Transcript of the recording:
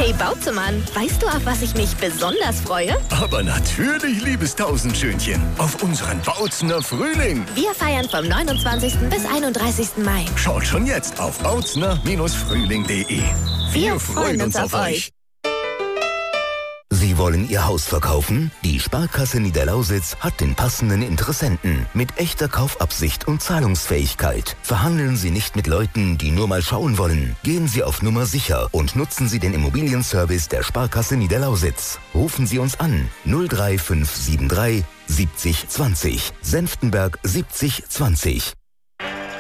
Hey Bautzemann, weißt du, auf was ich mich besonders freue? Aber natürlich, liebes Tausendschönchen, auf unseren Bautzener Frühling. Wir feiern vom 29. bis 31. Mai. Schaut schon jetzt auf bautzner-frühling.de. Wir freuen uns auf euch. Sie wollen Ihr Haus verkaufen? Die Sparkasse Niederlausitz hat den passenden Interessenten mit echter Kaufabsicht und Zahlungsfähigkeit. Verhandeln Sie nicht mit Leuten, die nur mal schauen wollen. Gehen Sie auf Nummer sicher und nutzen Sie den Immobilienservice der Sparkasse Niederlausitz. Rufen Sie uns an 03573 70 20, Senftenberg 70 20.